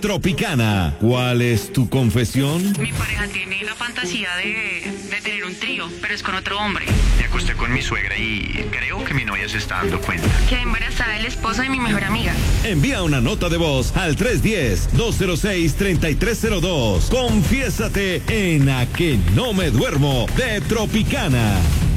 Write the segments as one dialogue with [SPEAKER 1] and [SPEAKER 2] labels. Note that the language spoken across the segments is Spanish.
[SPEAKER 1] Tropicana, ¿cuál es tu confesión?
[SPEAKER 2] Mi pareja tiene la fantasía de tener un trío, pero es con otro hombre.
[SPEAKER 3] Me acosté con mi suegra y creo que mi novia se está dando cuenta.
[SPEAKER 2] Quedé embarazada del esposo de mi mejor amiga.
[SPEAKER 1] Envía una nota de voz al 310-206-3302. Confiésate en A que no me duermo de Tropicana.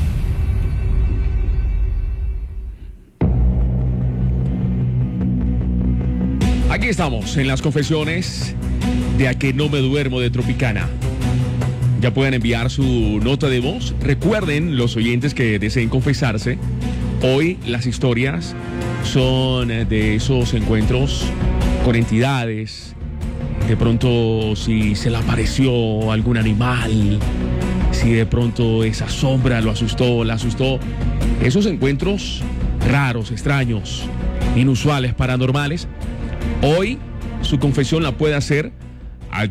[SPEAKER 4] Aquí estamos en las confesiones de A que no me duermo de Tropicana. Ya pueden enviar su nota de voz. Recuerden, los oyentes que deseen confesarse, hoy las historias son de esos encuentros con entidades. De pronto, si se le apareció algún animal, si de pronto esa sombra lo asustó, la asustó. Esos encuentros raros, extraños, inusuales, paranormales. Hoy su confesión la puede hacer al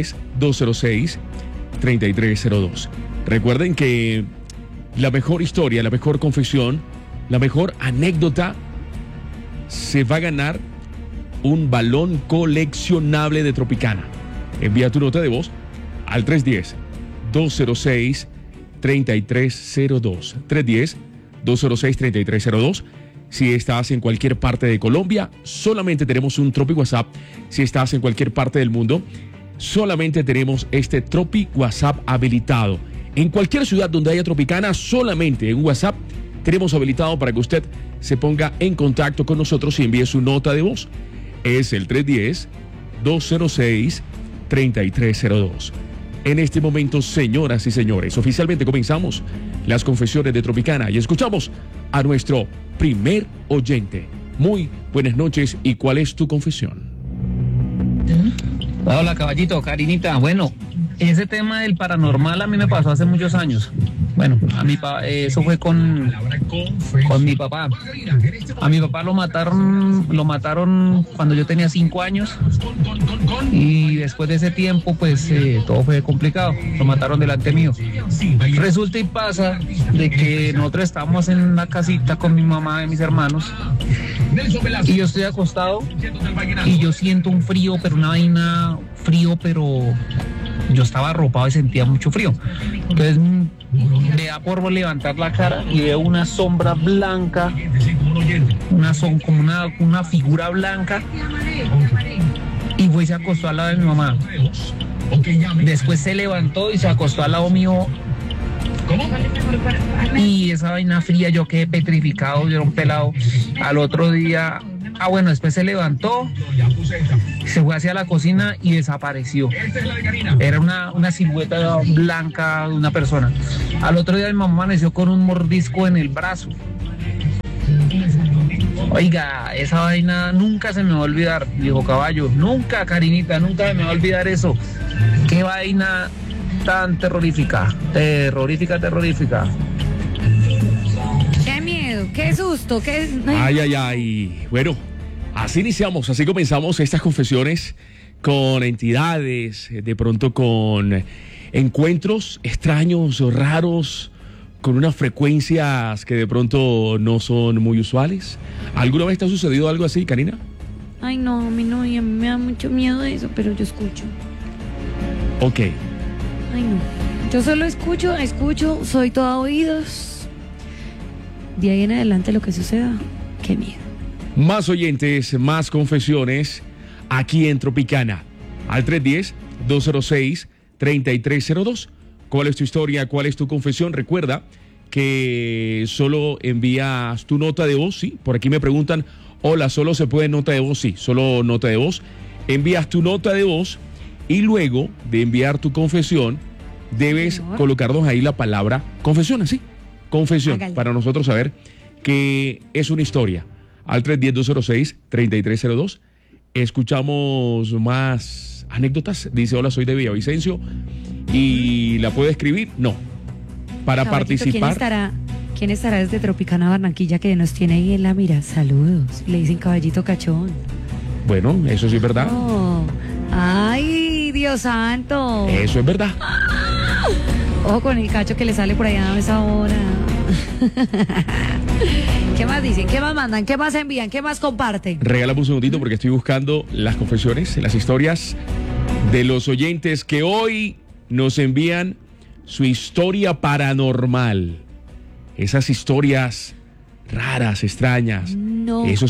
[SPEAKER 4] 310-206-3302. Recuerden que la mejor historia, la mejor confesión, la mejor anécdota se va a ganar un balón coleccionable de Tropicana. Envía tu nota de voz al 310-206-3302. 310-206-3302. Si estás en cualquier parte de Colombia, solamente tenemos un Tropi WhatsApp. Si estás en cualquier parte del mundo, solamente tenemos este Tropi WhatsApp habilitado. En cualquier ciudad donde haya Tropicana, solamente en WhatsApp tenemos habilitado para que usted se ponga en contacto con nosotros y envíe su nota de voz. Es el 310-206-3302. En este momento, señoras y señores, oficialmente comenzamos las confesiones de Tropicana y escuchamos a nuestro primer oyente. Muy buenas noches, ¿y cuál es tu confesión?
[SPEAKER 5] Hola, caballito, Karinita. Bueno, ese tema del paranormal a mí me pasó hace muchos años. Bueno, eso fue con mi papá. A mi papá lo mataron cuando yo tenía 5 años. Y después de ese tiempo, pues todo fue complicado. Lo mataron delante mío. Resulta y pasa de que nosotros estábamos en una casita con mi mamá y mis hermanos. Y yo estoy acostado y yo siento un frío, pero una vaina frío, pero yo estaba arropado y sentía mucho frío. Entonces me da por levantar la cara y veo una sombra blanca, como una figura blanca, y fue y se acostó al lado de mi mamá. Después se levantó y se acostó al lado mío. Y esa vaina fría, yo quedé petrificado, yo era un pelado. Al otro día, después se levantó, se fue hacia la cocina y desapareció. Era una silueta blanca de una persona. Al otro día mi mamá amaneció con un mordisco en el brazo. Oiga, esa vaina nunca se me va a olvidar, dijo Caballo. Nunca, Karinita, nunca se me va a olvidar eso. Qué vaina tan terrorífica.
[SPEAKER 6] Qué miedo, qué susto, qué...
[SPEAKER 4] Ay. Bueno, así iniciamos, así comenzamos estas confesiones con entidades, de pronto con encuentros extraños o raros, con unas frecuencias que de pronto no son muy usuales. ¿Alguna vez te ha sucedido algo así, Karina?
[SPEAKER 6] Ay, no, a mí no, y a mí me da mucho miedo eso, pero yo escucho.
[SPEAKER 4] Ok.
[SPEAKER 6] Ay, no. Yo solo escucho, soy toda oídos. De ahí en adelante lo que suceda, qué miedo.
[SPEAKER 4] Más oyentes, más confesiones aquí en Tropicana. Al 310-206-3302. ¿Cuál es tu historia? ¿Cuál es tu confesión? Recuerda que solo envías tu nota de voz, ¿sí? Por aquí me preguntan, hola, ¿solo se puede nota de voz? Sí, solo nota de voz. Envías tu nota de voz y luego de enviar tu confesión, debes colocarnos ahí la palabra confesión, así. Confesión, hágale, para nosotros saber que es una historia. Al 310-206-3302. Escuchamos más anécdotas. Dice, hola, soy de Villavicencio. ¿Y la puede escribir? No. Para
[SPEAKER 6] Caballito,
[SPEAKER 4] participar.
[SPEAKER 6] ¿Quién estará desde Tropicana, Barranquilla, que nos tiene ahí en la mira? Saludos. Le dicen Caballito Cachón.
[SPEAKER 4] Bueno, eso sí es verdad.
[SPEAKER 6] Oh. Ay, Dios santo.
[SPEAKER 4] Eso es verdad.
[SPEAKER 6] Ojo con el cacho que le sale por allá a esa hora. ¿Qué más dicen? ¿Qué más mandan? ¿Qué más envían? ¿Qué más comparten?
[SPEAKER 4] Regálame un segundito porque estoy buscando las confesiones, las historias de los oyentes que hoy nos envían su historia paranormal. Esas historias raras, extrañas. Esos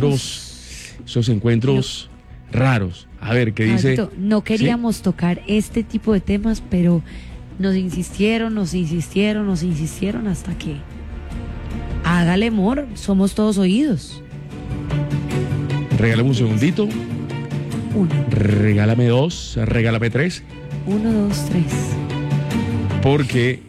[SPEAKER 4] encuentros raros. A ver, ¿qué dice?
[SPEAKER 6] No queríamos tocar este tipo de temas, pero nos insistieron hasta que hágale, amor, somos todos oídos.
[SPEAKER 4] Regálame un segundito.
[SPEAKER 6] 1.
[SPEAKER 4] Regálame 2, regálame 3.
[SPEAKER 6] 1, 2, 3.
[SPEAKER 4] Porque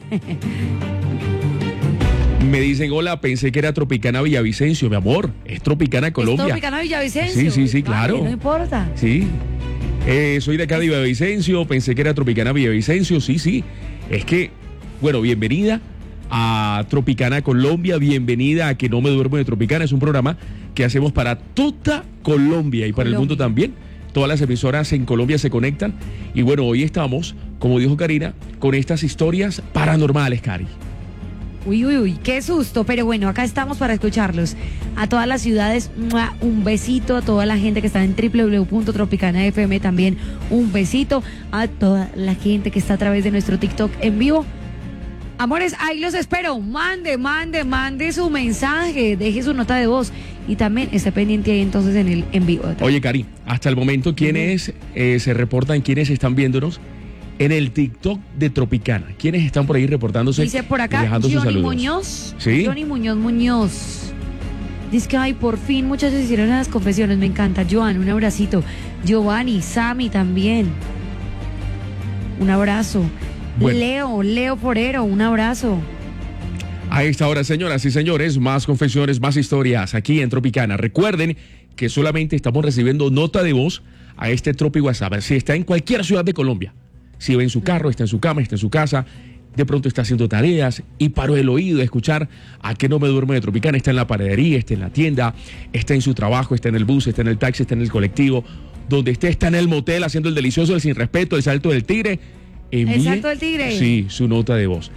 [SPEAKER 4] me dicen, hola, pensé que era Tropicana Villavicencio, mi amor. Es Tropicana Colombia.
[SPEAKER 6] ¿Es Tropicana Villavicencio?
[SPEAKER 4] Sí, claro.
[SPEAKER 6] Vale, no importa.
[SPEAKER 4] Sí. Soy de acá de Villavicencio, pensé que era Tropicana Villavicencio, sí. Es que, bueno, bienvenida a Tropicana Colombia, bienvenida a Que No Me Duermo de Tropicana. Es un programa que hacemos para toda Colombia y para el mundo también. Todas las emisoras en Colombia se conectan. Y bueno, hoy estamos, como dijo Karina, con estas historias paranormales, Cari.
[SPEAKER 6] Uy, qué susto, pero bueno, acá estamos para escucharlos. A todas las ciudades, un besito. A toda la gente que está en www.tropicana.fm también, un besito. A toda la gente que está a través de nuestro TikTok en vivo. Amores, ahí los espero. Mande su mensaje, deje su nota de voz y también esté pendiente ahí entonces en el en vivo.
[SPEAKER 4] Oye, Cari, hasta el momento, ¿quiénes se reportan, quiénes están viéndonos en el TikTok de Tropicana? ¿Quiénes están por ahí reportándose?
[SPEAKER 6] Dice por acá Johnny Muñoz.
[SPEAKER 4] ¿Sí?
[SPEAKER 6] Johnny Muñoz. Dice que, ay, por fin muchachos hicieron las confesiones, me encanta. Joan, un abracito. Giovanni, Sammy también. Un abrazo. Bueno. Leo Forero, un abrazo.
[SPEAKER 4] A esta hora, señoras y señores, más confesiones, más historias aquí en Tropicana. Recuerden que solamente estamos recibiendo nota de voz a este Tropi WhatsApp. Si está en cualquier ciudad de Colombia, si va en su carro, está en su cama, está en su casa, de pronto está haciendo tareas y paró el oído a escuchar a Que No Me Duermo de Tropicana, está en la panadería, está en la tienda, está en su trabajo, está en el bus, está en el taxi, está en el colectivo, donde esté, está en el motel haciendo el delicioso, el sin respeto, el salto del tigre. Envíe,
[SPEAKER 6] ¿el salto del tigre?
[SPEAKER 4] Sí, su nota de voz.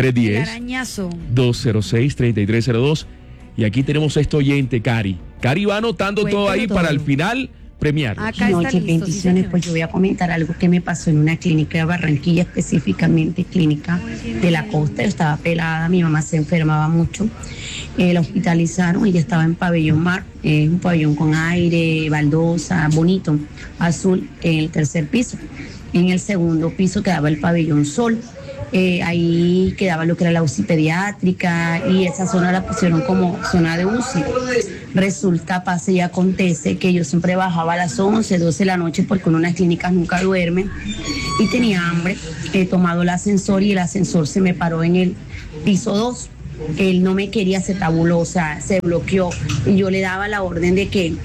[SPEAKER 4] 310-206-3302. Y aquí tenemos a este oyente, Cari. Cari va anotando todo ahí para al final premiar.
[SPEAKER 6] Acá está listo,
[SPEAKER 7] bendiciones,
[SPEAKER 6] sí,
[SPEAKER 7] pues yo voy a comentar algo que me pasó en una clínica de Barranquilla, específicamente clínica de la costa. Yo estaba pelada, mi mamá se enfermaba mucho, la hospitalizaron, ella estaba en Pabellón Mar, un pabellón con aire, baldosa, bonito, azul, en el tercer piso. En el segundo piso quedaba el Pabellón Sol. Ahí quedaba lo que era la UCI pediátrica y esa zona la pusieron como zona de UCI. Resulta, pasa y acontece que yo siempre bajaba a las 11, 12 de la noche porque en unas clínicas nunca duermen y tenía hambre. He tomado el ascensor y el ascensor se me paró en el piso 2. Él no me quería, se tabuló, o sea, se bloqueó y yo le daba la orden de que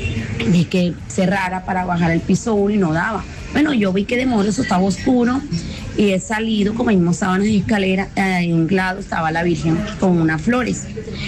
[SPEAKER 7] cerrara para bajar al piso 1 y no daba. Bueno, yo vi que de modo eso estaba oscuro y he salido, como vimos sábanas y escaleras, en un lado estaba la Virgen con unas flores.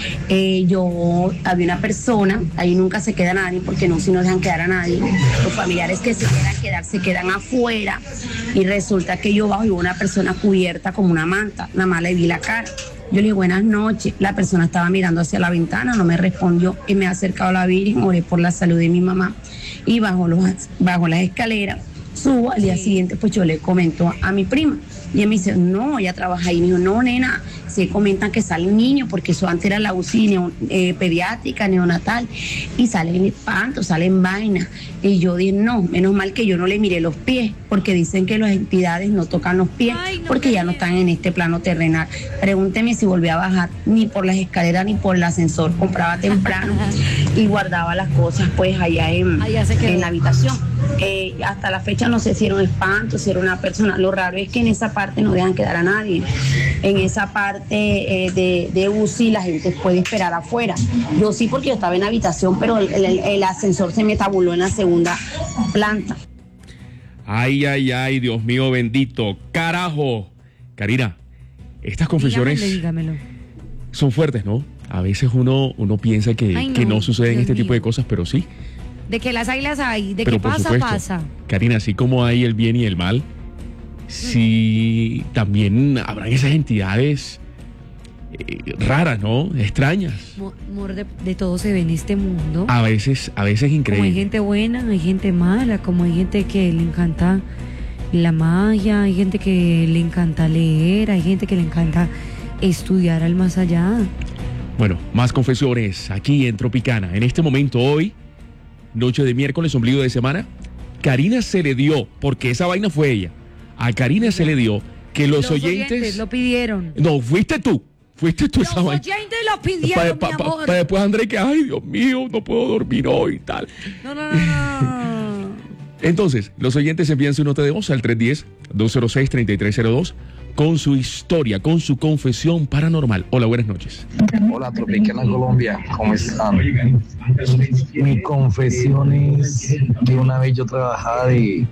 [SPEAKER 7] Había una persona, ahí nunca se queda nadie, porque no, si no dejan quedar a nadie. Los familiares que se quieran quedar, se quedan afuera. Y resulta que yo bajo y hubo una persona cubierta como una manta, nada más le vi la cara. Yo le dije, buenas noches. La persona estaba mirando hacia la ventana, no me respondió. Y me he acercado a la Virgen, oré por la salud de mi mamá. Y bajo las escaleras, subo, al día siguiente pues yo le comento a mi prima y ella me dice, no, ella trabaja ahí. Me dijo, no, nena, se comentan que salen niños porque eso antes era la UCI pediátrica, neonatal y salen espantos, salen vainas. Y yo dije, no, menos mal que yo no le miré los pies porque dicen que las entidades no tocan los pies porque ya no están en este plano terrenal. Pregúnteme si volví a bajar ni por las escaleras ni por el ascensor, compraba temprano y guardaba las cosas pues allá en la habitación. Hasta la fecha no sé si era un espanto, si era una persona. Lo raro es que en esa parte no dejan quedar a nadie. En esa parte de UCI la gente puede esperar afuera. Yo sí, porque yo estaba en la habitación, pero el ascensor se me tabuló en la segunda planta.
[SPEAKER 4] Ay, Dios mío bendito, carajo. Karina, estas confesiones
[SPEAKER 6] dígamelo.
[SPEAKER 4] Son fuertes, ¿no? A veces uno piensa que no suceden este tipo de cosas, pero sí.
[SPEAKER 6] De que las hay, de
[SPEAKER 4] pero
[SPEAKER 6] que pasa,
[SPEAKER 4] supuesto,
[SPEAKER 6] pasa.
[SPEAKER 4] Karina, así como hay el bien y el mal, si también habrán esas entidades raras, ¿no? Extrañas.
[SPEAKER 6] Amor, de todo se ve en este mundo.
[SPEAKER 4] A veces
[SPEAKER 6] Como hay
[SPEAKER 4] increíble.
[SPEAKER 6] gente buena, hay gente mala, como hay gente que le encanta la magia, hay gente que le encanta leer, hay gente que le encanta estudiar al más allá.
[SPEAKER 4] Bueno, más confesiones aquí en Tropicana. En este momento, hoy, noche de miércoles, ombligo de semana, Karina se le dio, porque esa vaina fue ella, a Karina se le dio que los oyentes
[SPEAKER 6] lo pidieron.
[SPEAKER 4] No, fuiste tú
[SPEAKER 6] Los
[SPEAKER 4] esa vaina.
[SPEAKER 6] oyentes lo pidieron, mi amor.
[SPEAKER 4] Para después André que, ay, Dios mío, no puedo dormir hoy y tal.
[SPEAKER 6] No.
[SPEAKER 4] Entonces, los oyentes envían su nota de voz al 310-206-3302 con su historia, con su confesión paranormal. Hola, buenas noches.
[SPEAKER 8] Hola, Tropicana Colombia, ¿cómo están? Mi confesión es que una vez yo trabajaba de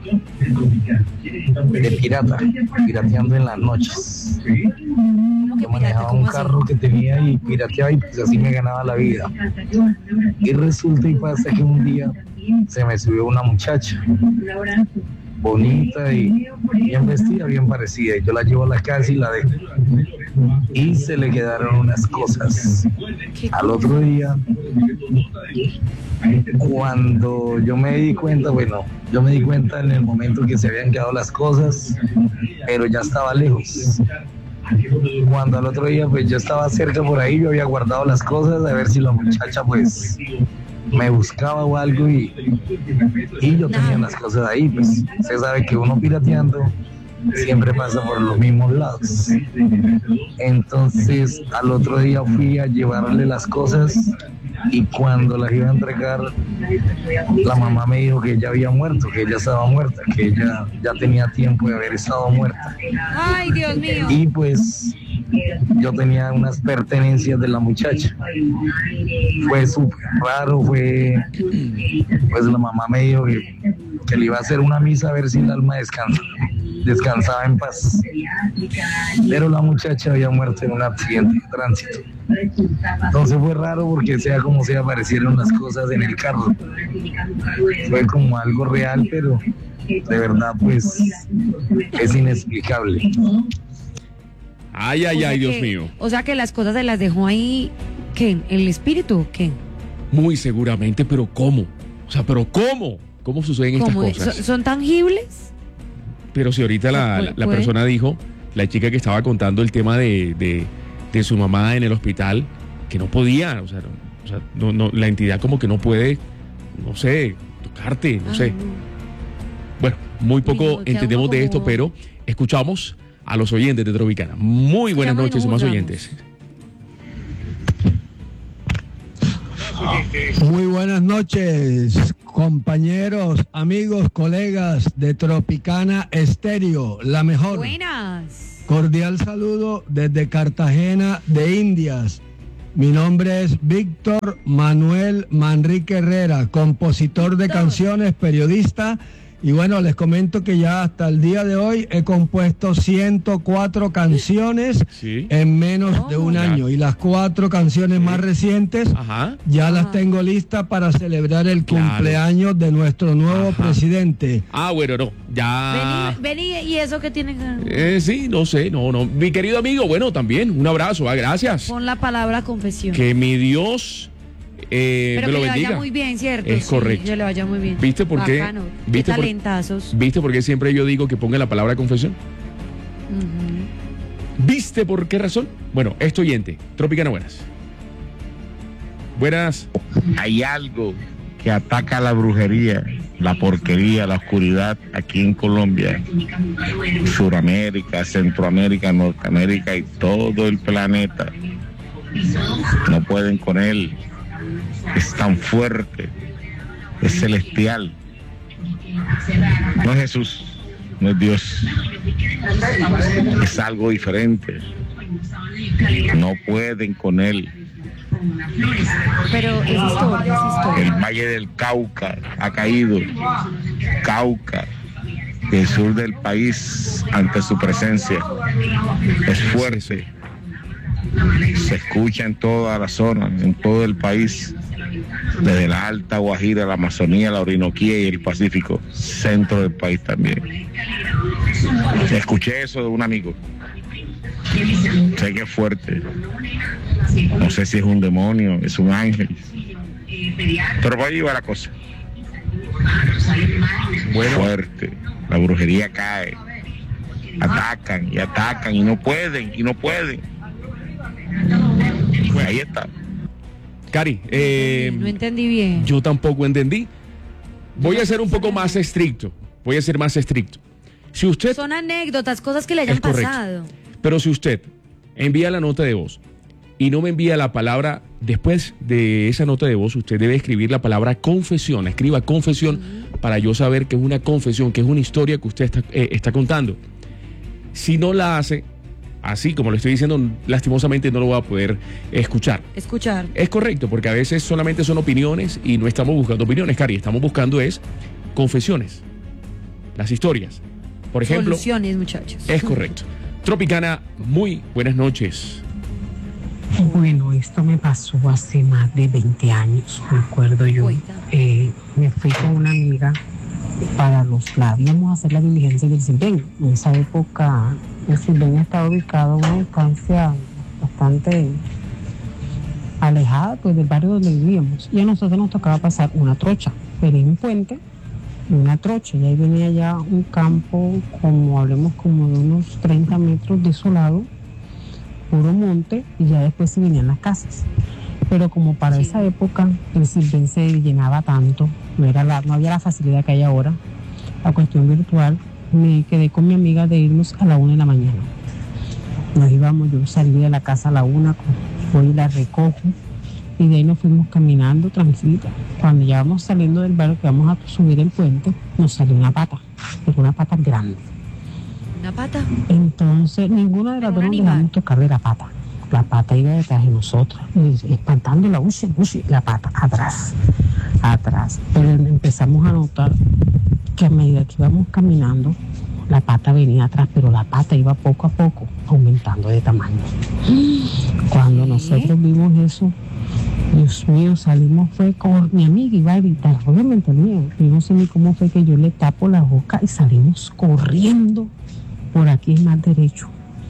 [SPEAKER 8] pirata, pirateando en las noches. Yo manejaba un carro que tenía y pirateaba y pues así me ganaba la vida. Y resulta y pasa que un día se me subió una muchacha bonita y bien vestida, bien parecida. Y yo la llevo a la casa y la dejo. Y se le quedaron unas cosas. Al otro día, cuando yo me di cuenta, en el momento que se habían quedado las cosas, pero ya estaba lejos. Cuando al otro día, pues yo estaba cerca por ahí, yo había guardado las cosas, a ver si la muchacha, pues, me buscaba o algo y yo tenía las cosas ahí, pues se sabe que uno pirateando siempre pasa por los mismos lados. Entonces al otro día fui a llevarle las cosas y cuando las iba a entregar la mamá me dijo que ella había muerto, que ella estaba muerta, que ella ya tenía tiempo de haber estado muerta.
[SPEAKER 6] Ay, Dios mío.
[SPEAKER 8] Y pues yo tenía unas pertenencias de la muchacha. Fue súper raro, pues la mamá me dijo que le iba a hacer una misa a ver si el alma descansaba en paz. Pero la muchacha había muerto en un accidente de tránsito. Entonces fue raro porque sea como sea aparecieron las cosas en el carro. Fue como algo real, pero de verdad pues es inexplicable.
[SPEAKER 4] Ay, Dios mío.
[SPEAKER 6] O sea que las cosas se las dejó ahí, ¿qué? ¿El espíritu o qué?
[SPEAKER 4] Muy seguramente, pero ¿cómo? O sea, ¿pero cómo? ¿Cómo suceden estas cosas?
[SPEAKER 6] ¿Son tangibles?
[SPEAKER 4] Pero si ahorita la persona dijo, la chica que estaba contando el tema de su mamá en el hospital, que no podía, no, la entidad como que no puede, no sé, tocarte, no sé. Bueno, muy poco entendemos de esto, pero escuchamos a los oyentes de Tropicana. Muy buenas noches, más oyentes.
[SPEAKER 9] Muy buenas noches, compañeros, amigos, colegas de Tropicana Estéreo, la mejor.
[SPEAKER 6] Buenas.
[SPEAKER 9] Cordial saludo desde Cartagena de Indias. Mi nombre es Víctor Manuel Manrique Herrera, compositor de canciones, periodista. Y bueno, les comento que ya hasta el día de hoy he compuesto 104 canciones en menos de un año. Y las 4 canciones más recientes ya las tengo listas para celebrar el cumpleaños de nuestro nuevo presidente.
[SPEAKER 4] Bueno, no, ya...
[SPEAKER 6] Vení, ¿y eso qué tiene que...?
[SPEAKER 4] Sí, no sé, no. Mi querido amigo, bueno, también, un abrazo, gracias.
[SPEAKER 6] Pon la palabra confesión.
[SPEAKER 4] Que mi Dios...
[SPEAKER 6] pero
[SPEAKER 4] me lo
[SPEAKER 6] que le
[SPEAKER 4] bendiga.
[SPEAKER 6] vaya muy bien, ¿cierto?
[SPEAKER 4] Es correcto.
[SPEAKER 6] Que le vaya muy bien.
[SPEAKER 4] ¿Viste por qué?
[SPEAKER 6] Bacano.
[SPEAKER 4] ¿Viste
[SPEAKER 6] qué talentazos?
[SPEAKER 4] ¿Viste por qué siempre yo digo que ponga la palabra confesión? ¿Viste por qué razón? Bueno, esto oyente. Tropicana, buenas. Buenas.
[SPEAKER 10] Hay algo que ataca la brujería, la porquería, la oscuridad aquí en Colombia, Suramérica, Centroamérica, Norteamérica y todo el planeta. No pueden con él. Es tan fuerte, es celestial. No es Jesús, no es Dios. Es algo diferente. No pueden con él.
[SPEAKER 6] Pero es historia.
[SPEAKER 10] El Valle del Cauca ha caído. Cauca, el sur del país, ante su presencia. Es fuerte. Se escucha en toda la zona, en todo el país, desde la Alta Guajira, la Amazonía, la Orinoquía y el Pacífico, centro del país también. Escuché eso de un amigo. Sé que es fuerte. No sé si es un demonio, es un ángel. Pero por ahí va la cosa.
[SPEAKER 4] Bueno.
[SPEAKER 10] Fuerte. La brujería cae. Atacan y no pueden. Pues ahí está.
[SPEAKER 4] Cari,
[SPEAKER 6] No entendí bien.
[SPEAKER 4] yo tampoco entendí. Voy a ser un poco más estricto. Si usted,
[SPEAKER 6] Son anécdotas, cosas que le hayan
[SPEAKER 4] Es correcto.
[SPEAKER 6] pasado.
[SPEAKER 4] pero si usted envía la nota de voz y no me envía la palabra, después de esa nota de voz, usted debe escribir la palabra confesión. Escriba confesión para yo saber que es una confesión, que es una historia que usted está contando. Si no la hace, así como lo estoy diciendo, lastimosamente no lo va a poder escuchar. Es correcto, porque a veces solamente son opiniones y no estamos buscando opiniones, Cari. Estamos buscando es confesiones, las historias. Por ejemplo,
[SPEAKER 6] Soluciones, muchachos.
[SPEAKER 4] es correcto. Tropicana, muy buenas noches.
[SPEAKER 11] Bueno, esto me pasó hace más de 20 años, me acuerdo yo. Me fui con una amiga para los lados. Íbamos a hacer la diligencia del Silven. En esa época, el Silven estaba ubicado a una distancia bastante alejada pues, del barrio donde vivíamos. Y a nosotros nos tocaba pasar una trocha. Venía un puente y una trocha. Y ahí venía ya un campo, hablemos como de unos 30 metros desolado, puro monte, y ya después se venían las casas. Pero como para esa época el Silven se llenaba tanto, no había la facilidad que hay ahora, la cuestión virtual, me quedé con mi amiga de irnos a la 1 de la mañana. Nos íbamos, yo salí de la casa a la 1, voy y la recojo, y de ahí nos fuimos caminando tranquila. Cuando ya vamos saliendo del barrio, que vamos a subir el puente, nos salió una pata, pero una pata grande.
[SPEAKER 6] ¿Una pata?
[SPEAKER 11] Entonces, ninguna de las dos nos dejamos tocar de la pata. La pata iba detrás de nosotros, espantando la la pata atrás. Pero empezamos a notar que a medida que íbamos caminando, la pata venía atrás, pero la pata iba poco a poco aumentando de tamaño. Cuando nosotros vimos eso, Dios mío, salimos, fue con mi amiga, iba a gritar, obviamente mío. Yo no sé ni cómo fue que yo le tapo la boca y salimos corriendo. Por aquí es más derecho.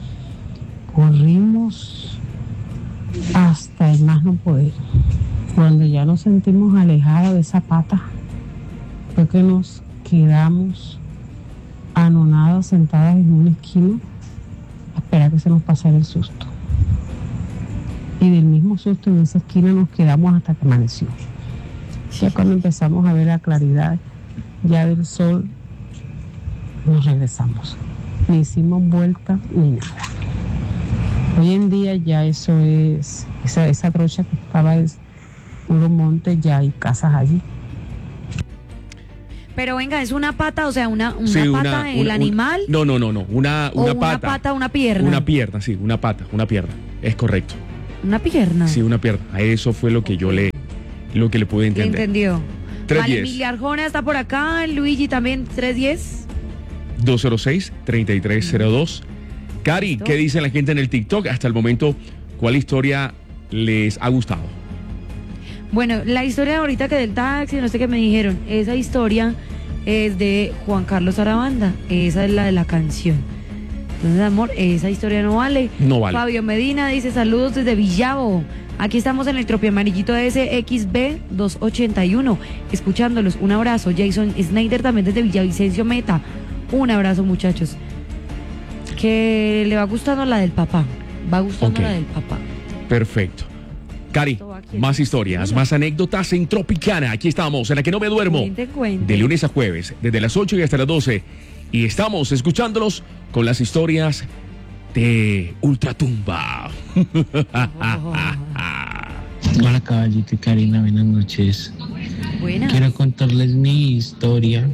[SPEAKER 11] Corrimos hasta el más no poder. Cuando ya nos sentimos alejados de esa pata, fue que nos quedamos anonadas, sentadas en una esquina, a esperar que se nos pasara el susto. Y del mismo susto en esa esquina nos quedamos hasta que amaneció. Ya cuando empezamos a ver la claridad ya del sol, nos regresamos. Ni hicimos vuelta ni nada. Hoy en día ya eso es, esa trocha que estaba en puro monte, ya hay casas allí.
[SPEAKER 6] Pero venga, ¿es una pata, o sea, una pata del animal?
[SPEAKER 4] No, una pata.
[SPEAKER 6] Una pierna.
[SPEAKER 4] Una pierna, sí, una pierna. Es correcto.
[SPEAKER 6] ¿Una pierna?
[SPEAKER 4] Sí, una pierna. A eso fue lo que lo que le pude entender.
[SPEAKER 6] Entendió.
[SPEAKER 4] 310.
[SPEAKER 6] Vale, Emilia Arjona está por acá, Luigi también, 310.
[SPEAKER 4] 206-3302. Cari,
[SPEAKER 6] ¿Listo?
[SPEAKER 4] ¿qué dice la gente en el TikTok? Hasta el momento, ¿cuál historia les ha gustado?
[SPEAKER 6] Bueno, la historia ahorita que del taxi, no sé qué me dijeron, esa historia es de Juan Carlos Arabanda, esa es la de la canción. Entonces, amor, esa historia no vale.
[SPEAKER 4] No vale.
[SPEAKER 6] Fabio Medina dice, saludos desde Villavo. Aquí estamos en el Tropio Amarillito SXB 281, escuchándolos. Un abrazo. Jason Snyder también desde Villavicencio Meta. Un abrazo, muchachos. Que le va gustando la del papá. Va gustando la del papá.
[SPEAKER 4] Perfecto. Cari, más historias, más anécdotas en Tropicana. Aquí estamos, en La Que No Me Duermo.
[SPEAKER 6] Cuente.
[SPEAKER 4] De lunes a jueves, desde las 8 y hasta las 12. Y estamos escuchándolos con las historias de Ultratumba.
[SPEAKER 12] Hola, caballito y Karina, buenas noches.
[SPEAKER 6] Buenas.
[SPEAKER 12] Quiero contarles mi historia.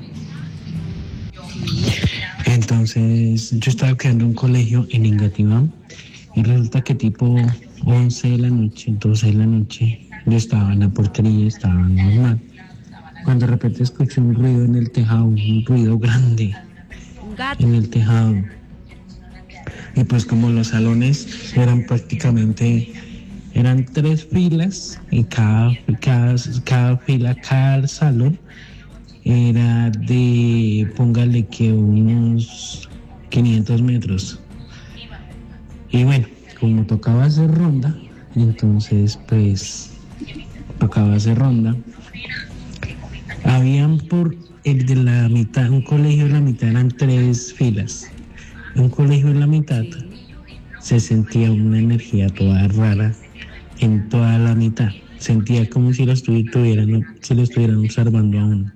[SPEAKER 12] Entonces, yo estaba quedando en un colegio en Engativá y resulta que tipo 11 de la noche, 12 de la noche, yo estaba en la portería, estaba normal. Cuando de repente escuché un ruido en el tejado, un ruido grande en el tejado. Y pues como los salones eran prácticamente, eran 3 filas y cada fila, cada salón era de, póngale que unos 500 metros. Y bueno, como tocaba hacer ronda, entonces pues tocaba hacer ronda. Habían por el de la mitad, un colegio de la mitad eran 3 filas. Un colegio en la mitad se sentía una energía toda rara en toda la mitad. Sentía como si lo estuvieran observando a uno.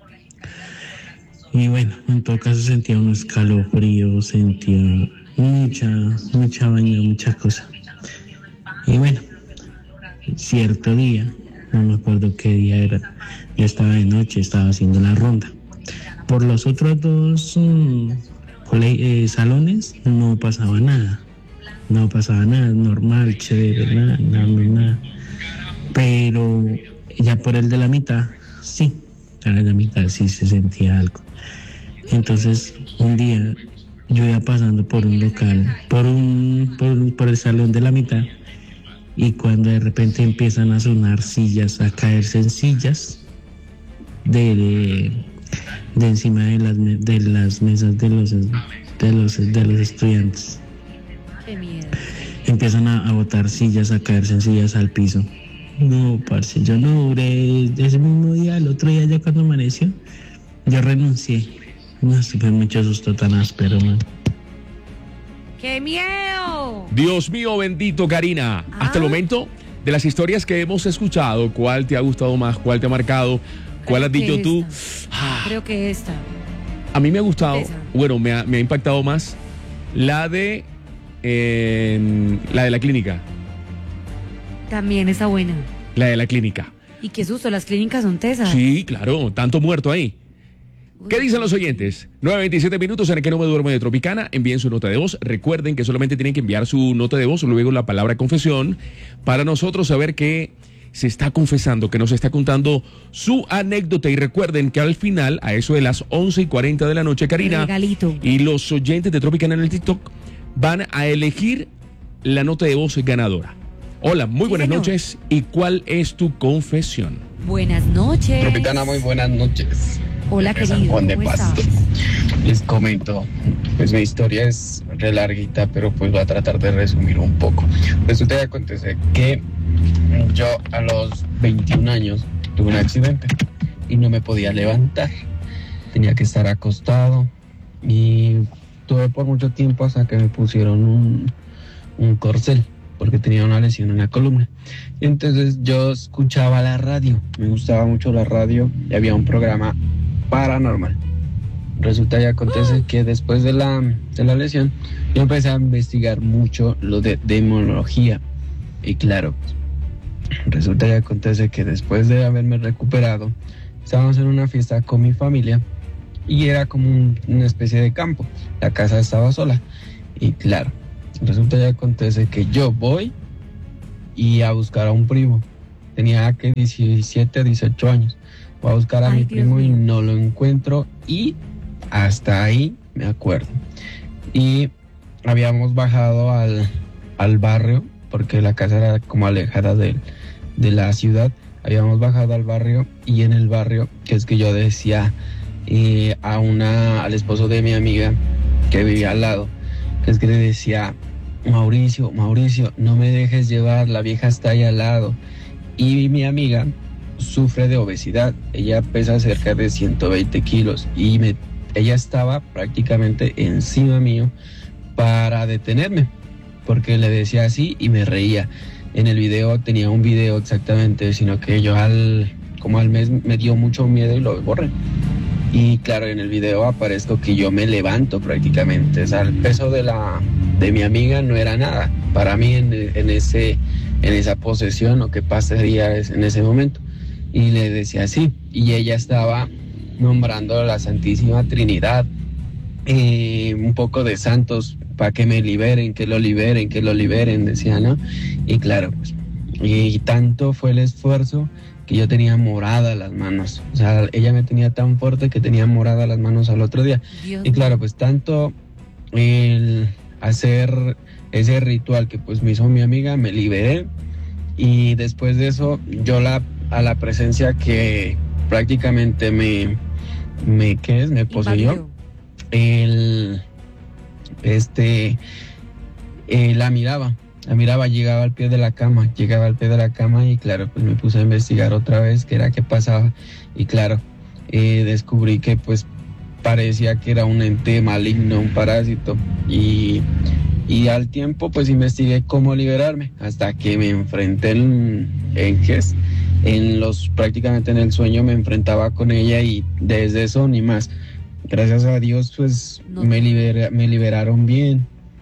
[SPEAKER 12] Y bueno, en todo caso sentía un escalofrío, sentía mucha vaina, muchas cosas. Y bueno, cierto día, no me acuerdo qué día era, yo estaba de noche, estaba haciendo la ronda. Por los otros 2 salones no pasaba nada, normal, chévere, nada. Pero ya por el de la mitad, sí, en la mitad sí se sentía algo. Entonces, un día yo iba pasando por un local, por el salón de la mitad, y cuando de repente empiezan a sonar sillas, a caerse en sillas de encima de las mesas de los estudiantes.
[SPEAKER 6] Qué miedo.
[SPEAKER 12] Empiezan a botar sillas, a caerse en sillas al piso. No, parce, yo no duré ese mismo día, el otro día ya cuando amaneció, yo renuncié. No, fue mucho susto tan áspero, man.
[SPEAKER 6] ¡Qué miedo!
[SPEAKER 4] Dios mío bendito, Karina. Hasta el momento, de las historias que hemos escuchado, ¿cuál te ha gustado más? ¿Cuál te ha marcado? ¿Cuál has dicho tú?
[SPEAKER 6] Creo que esta.
[SPEAKER 4] A mí me ha gustado, bueno, me ha impactado más la de la clínica.
[SPEAKER 6] También está buena.
[SPEAKER 4] La de la clínica.
[SPEAKER 6] Y qué susto, las clínicas son tesas.
[SPEAKER 4] Sí, claro, tanto muerto ahí. ¿Qué dicen los oyentes? 9:27 minutos en el que no me duermo de Tropicana. Envíen su nota de voz. Recuerden que solamente tienen que enviar su nota de voz, luego la palabra confesión, para nosotros saber que se está confesando, que nos está contando su anécdota. Y recuerden que al final, a eso de las 11:40 de la noche, Karina y los oyentes de Tropicana en el TikTok van a elegir la nota de voz ganadora. Hola, muy buenas noches. ¿Y cuál es tu confesión?
[SPEAKER 6] Buenas noches.
[SPEAKER 13] Tropicana, muy buenas noches.
[SPEAKER 6] Hola, querido. ¿Cómo estás?
[SPEAKER 13] Les comento, pues mi historia es re larguita, pero pues voy a tratar de resumir un poco. Resulta que acontece que yo a los 21 años tuve un accidente y no me podía levantar. Tenía que estar acostado y tuve por mucho tiempo hasta que me pusieron un corcel, porque tenía una lesión en la columna. Y entonces yo escuchaba la radio, me gustaba mucho la radio y había un programa paranormal. Resulta y acontece que después de la lesión yo empecé a investigar mucho lo de demonología. Y claro, resulta y acontece que después de haberme recuperado, estábamos en una fiesta con mi familia y era como una especie de campo. La casa estaba sola. Y claro, resulta y acontece que yo voy y a buscar a un primo. Tenía que 17, 18 años. Voy a buscar a mi primo y no lo encuentro, y hasta ahí me acuerdo. Y habíamos bajado al barrio, porque la casa era como alejada de la ciudad. Habíamos bajado al barrio, y en el barrio, que es que yo decía al esposo de mi amiga que vivía al lado, que es que le decía: Mauricio, no me dejes llevar, la vieja está ahí al lado. Y mi amiga sufre de obesidad, ella pesa cerca de 120 kilos y ella estaba prácticamente encima mío para detenerme, porque le decía así y me reía. En el video tenía un video exactamente, sino que yo como al mes me dio mucho miedo y lo borré. Y claro, en el video aparezco que yo me levanto prácticamente, o sea, el peso de mi amiga no era nada para mí en esa posesión, o que pasaría en ese momento. Y le decía así, y ella estaba nombrando a la Santísima Trinidad, un poco de santos para que me liberen, que lo liberen, decía, ¿no? Y claro, pues, y tanto fue el esfuerzo que yo tenía moradas las manos. O sea, ella me tenía tan fuerte que tenía moradas las manos al otro día. Dios. Y claro, pues tanto el hacer ese ritual que pues me hizo mi amiga, me liberé. Y después de eso, yo a la presencia que prácticamente me me poseyó. La miraba, llegaba al pie de la cama y claro, pues me puse a investigar otra vez qué era, qué pasaba, y claro, descubrí que pues parecía que era un ente maligno, un parásito, y al tiempo pues investigué cómo liberarme, hasta que me enfrenté prácticamente en el sueño me enfrentaba con ella, y desde eso ni más. Gracias a Dios pues me liberaron bien.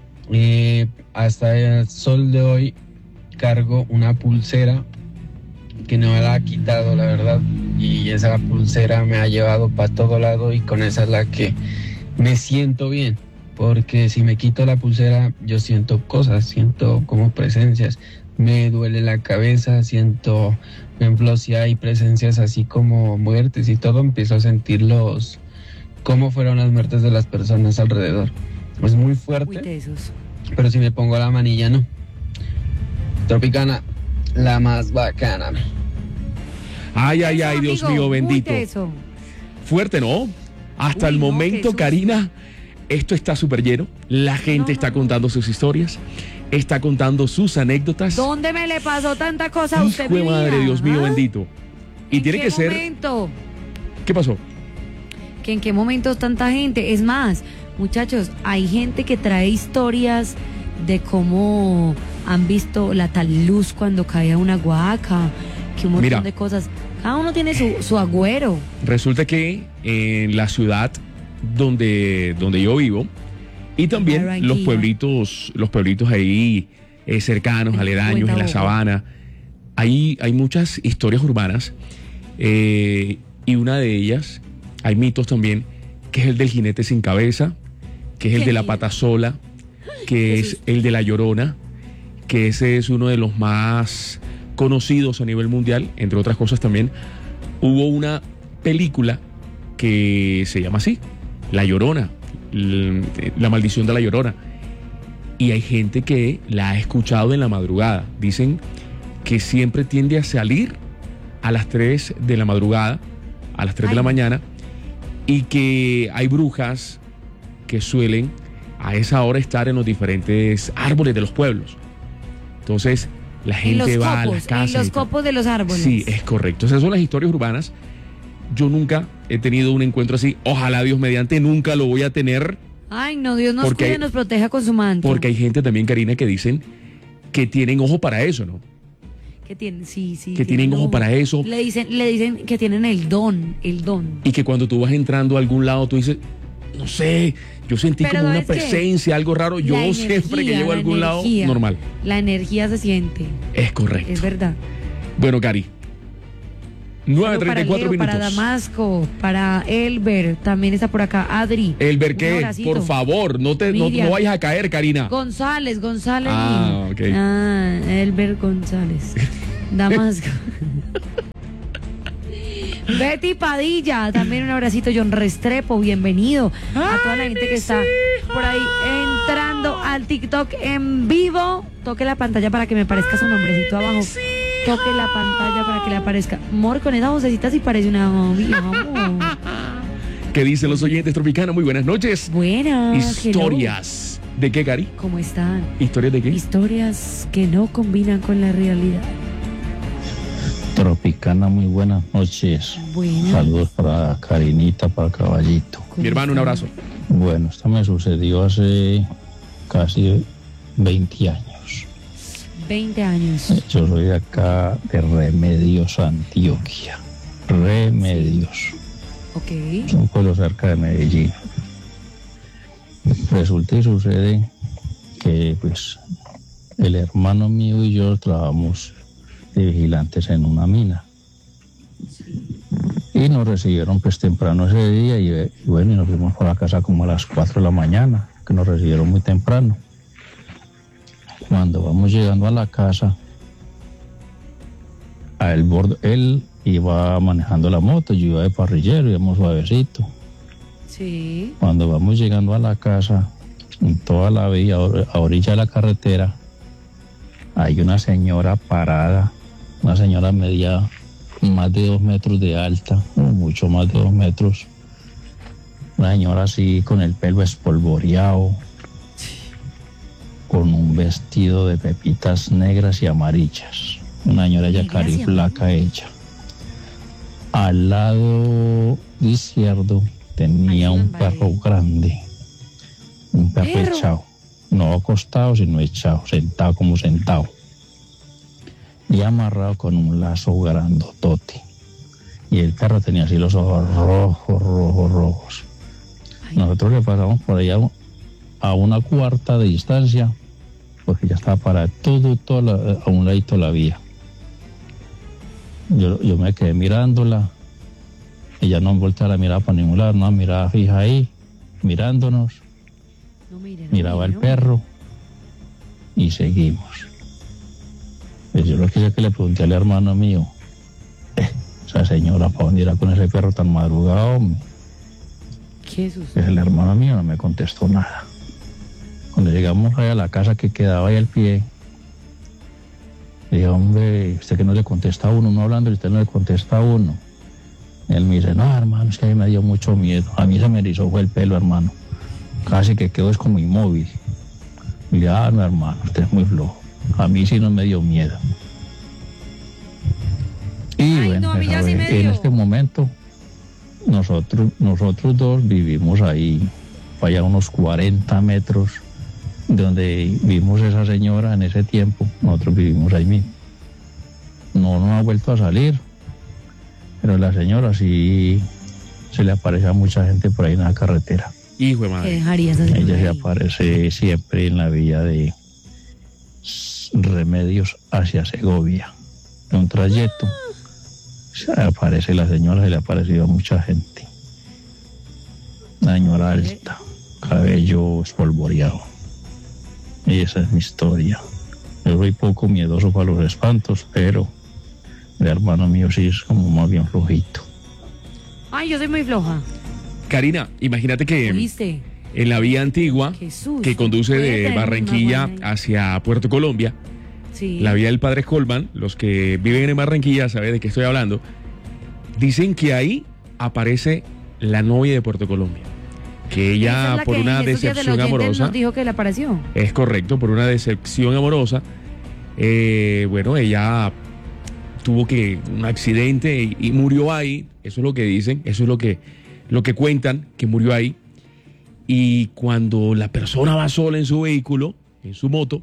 [SPEAKER 13] Hasta el sol de hoy cargo una pulsera que no me la ha quitado, la verdad, y esa pulsera me ha llevado para todo lado, y con esa es la que me siento bien, porque si me quito la pulsera yo siento cosas, siento como presencias, me duele la cabeza, siento, por ejemplo, si hay presencias así como muertes y todo, empiezo a sentir cómo fueron las muertes de las personas alrededor. Es muy fuerte, pero si me pongo la manilla, no. Tropicana, la más bacana.
[SPEAKER 4] Ay, Dios mío, bendito. Fuerte, ¿no? Hasta el momento, Karina, esto está súper lleno. La gente está contando sus historias, está contando sus anécdotas.
[SPEAKER 6] ¿Dónde me le pasó tanta cosa a usted,
[SPEAKER 4] Hijo de madre, Dios mío, bendito. Y tiene que ser... ¿Qué pasó?
[SPEAKER 6] ¿Que en qué momentos tanta gente? Es más, muchachos, hay gente que trae historias de cómo han visto la tal luz cuando cae una huaca, que un montón de cosas. Cada uno tiene su agüero.
[SPEAKER 4] Resulta que en la ciudad donde yo vivo, y también los pueblitos ahí cercanos, aledaños, en la sabana, hay muchas historias urbanas, y una de ellas, hay mitos también, que es el del jinete sin cabeza, que es el de la pata sola, que es el de la Llorona, que ese es uno de los más conocidos a nivel mundial, entre otras cosas también. Hubo una película que se llama así, La Llorona, la maldición de la Llorona, y hay gente que la ha escuchado en la madrugada. Dicen que siempre tiende a salir a las 3 de la madrugada, a las 3 de la mañana, y que hay brujas que suelen a esa hora estar en los diferentes árboles de los pueblos. Entonces la gente va a las casas.
[SPEAKER 6] En los copos de los árboles.
[SPEAKER 4] Sí, es correcto. Esas son las historias urbanas. Yo nunca he tenido un encuentro así. Ojalá Dios mediante nunca lo voy a tener.
[SPEAKER 6] Ay, no, Dios nos cuide y nos proteja con su manto.
[SPEAKER 4] Porque hay gente también, Karina, que dicen que tienen ojo para eso, ¿no?
[SPEAKER 6] Que tienen, sí.
[SPEAKER 4] Que tienen ojo para eso.
[SPEAKER 6] Le dicen que tienen el don.
[SPEAKER 4] Y que cuando tú vas entrando a algún lado, tú dices, no sé, yo sentí como una presencia, algo raro. Yo siempre que llego a algún lado, normal.
[SPEAKER 6] La energía se siente.
[SPEAKER 4] Es correcto.
[SPEAKER 6] Es verdad.
[SPEAKER 4] Bueno, Cari, 9:34 minutos.
[SPEAKER 6] Para Damasco, para Elber, también está por acá Adri.
[SPEAKER 4] Elber, ¿qué? Por favor, no vayas a caer, Karina.
[SPEAKER 6] González.
[SPEAKER 4] Ok.
[SPEAKER 6] Elber González. Damasco. Betty Padilla, también un abracito. John Restrepo, bienvenido. A toda la gente que está por ahí entrando al TikTok en vivo. Toque la pantalla para que me aparezca su nombrecito abajo. Toque la pantalla para que le aparezca. Mor, con esa vocecita sí parece una novia.
[SPEAKER 4] ¿Qué dicen los oyentes Tropicana? Muy buenas noches.
[SPEAKER 6] Buenas.
[SPEAKER 4] Historias.
[SPEAKER 6] Hello.
[SPEAKER 4] ¿De qué, Cari?
[SPEAKER 6] ¿Cómo están?
[SPEAKER 4] ¿Historias de qué?
[SPEAKER 6] Historias que no combinan con la realidad.
[SPEAKER 14] Tropicana, muy buenas noches.
[SPEAKER 6] Buenas.
[SPEAKER 14] Saludos para Karinita, para Caballito.
[SPEAKER 4] Mi hermano, un abrazo.
[SPEAKER 14] Bueno, esto me sucedió hace casi 20 años.
[SPEAKER 6] 20 años.
[SPEAKER 14] Yo soy de acá, de Remedios, Antioquia. Remedios.
[SPEAKER 6] Ok.
[SPEAKER 14] Es un pueblo cerca de Medellín. Resulta y sucede que, pues, el hermano mío y yo trabajamos de vigilantes en una mina. Y nos recibieron, pues, temprano ese día y bueno, y nos fuimos para la casa como a las 4 de la mañana, que nos recibieron muy temprano. Cuando vamos llegando a la casa, él iba manejando la moto, yo iba de parrillero, íbamos suavecito.
[SPEAKER 6] Sí.
[SPEAKER 14] Cuando vamos llegando a la casa, en toda la vía, a orilla de la carretera, hay una señora parada, una señora media más de 2 metros de alta, o mucho más de 2 metros, Una señora así con el pelo espolvoreado, con un vestido de pepitas negras y amarillas. Una señora ya cariflaca ella. Al lado izquierdo tenía un perro grande, un perro echado, no acostado sino echado, sentado como sentado, y amarrado con un lazo grandotote. Y el perro tenía así los ojos rojos. Nosotros le pasamos por allá a una cuarta de distancia, porque ya estaba para a un ladito la vía. Yo me quedé mirándola. Ella no volteaba la mirada para ningún lado, no, miraba fija ahí, mirándonos. Miraba el perro y seguimos. Pues yo lo que sé que le pregunté al hermano mío, esa señora, ¿para dónde irá con ese perro tan madrugado, hombre?
[SPEAKER 6] ¿Qué sucede?
[SPEAKER 14] Pues el hermano mío no me contestó nada. Cuando llegamos allá a la casa que quedaba ahí al pie, le dije, hombre, usted que no le contesta a uno, no hablando, usted no le contesta a uno. Y él me dice, no, hermano, es que a mí me dio mucho miedo. A mí se me erizó fue el pelo, hermano. Casi que quedó es como inmóvil. Y le dije, no, hermano, usted es muy flojo. A mí sí no me dio miedo. Y bueno,
[SPEAKER 6] no, sí
[SPEAKER 14] en este momento, nosotros dos vivimos ahí, para allá unos 40 metros de donde vimos esa señora en ese tiempo. Nosotros vivimos ahí mismo. No nos ha vuelto a salir, pero la señora sí se le aparece a mucha gente por ahí en la carretera.
[SPEAKER 4] Hijo de madre.
[SPEAKER 6] ¿Qué dejaría esa señora
[SPEAKER 14] Ella se
[SPEAKER 6] ahí?
[SPEAKER 14] aparece siempre en la vía de Remedios hacia Segovia. En un trayecto se aparece la señora, se le ha aparecido a mucha gente. Una señora alta, cabello espolvoreado. Y esa es mi historia. Yo soy poco miedoso para los espantos, pero el hermano mío sí es como más bien flojito.
[SPEAKER 6] Ay, yo soy muy floja.
[SPEAKER 4] Karina, imagínate que
[SPEAKER 6] ¿Oíste?
[SPEAKER 4] en la vía antigua
[SPEAKER 6] Qué susto.
[SPEAKER 4] que conduce
[SPEAKER 6] Puede
[SPEAKER 4] de
[SPEAKER 6] tener
[SPEAKER 4] Barranquilla
[SPEAKER 6] una buena-
[SPEAKER 4] hacia Puerto Colombia,
[SPEAKER 6] Sí.
[SPEAKER 4] la vía del Padre Colman, los que viven en Barranquilla saben de qué estoy hablando, dicen que ahí aparece la novia de Puerto Colombia, que
[SPEAKER 6] Esa
[SPEAKER 4] ella
[SPEAKER 6] es la
[SPEAKER 4] por
[SPEAKER 6] que
[SPEAKER 4] una
[SPEAKER 6] en estos días del
[SPEAKER 4] decepción
[SPEAKER 6] oyente
[SPEAKER 4] amorosa,
[SPEAKER 6] nos dijo que le apareció.
[SPEAKER 4] es correcto, por una decepción amorosa, bueno, ella tuvo un accidente y murió ahí. Eso es lo que dicen, eso es lo que cuentan, que murió ahí. Y cuando la persona va sola en su vehículo, en su moto,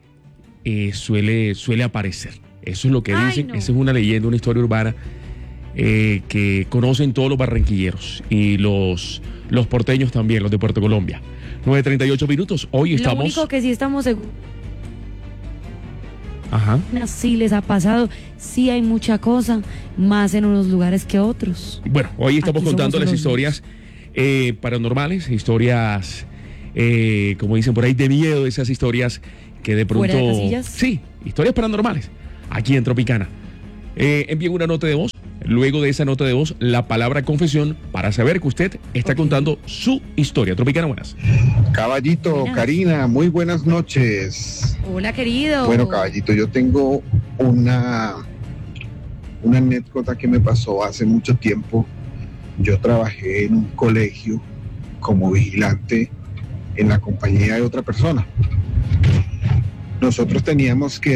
[SPEAKER 4] suele aparecer. Eso es lo que dicen.
[SPEAKER 6] no.
[SPEAKER 4] Esa es una leyenda, una historia urbana que conocen todos los barranquilleros y los porteños también, los de Puerto Colombia. 9:38 minutos. Hoy
[SPEAKER 6] Lo
[SPEAKER 4] estamos...
[SPEAKER 6] único que sí estamos seguros,
[SPEAKER 4] Ajá.
[SPEAKER 6] sí les ha pasado, sí hay mucha cosa, más en unos lugares que otros.
[SPEAKER 4] Bueno, hoy estamos
[SPEAKER 6] Aquí somos
[SPEAKER 4] contando las
[SPEAKER 6] unos
[SPEAKER 4] historias paranormales, historias, como dicen por ahí, de miedo, esas historias que de pronto...
[SPEAKER 6] ¿Fuera de casillas?
[SPEAKER 4] Sí, historias paranormales, aquí en Tropicana. Envíen una nota de voz, luego de esa nota de voz, la palabra confesión, para saber que usted está contando su historia. Tropicana, buenas.
[SPEAKER 15] Caballito,
[SPEAKER 6] Buenas.
[SPEAKER 15] Karina, muy buenas noches.
[SPEAKER 6] Hola, querido.
[SPEAKER 15] Bueno, caballito, yo tengo una anécdota que me pasó hace mucho tiempo. Yo trabajé en un colegio como vigilante en la compañía de otra persona. Nosotros teníamos que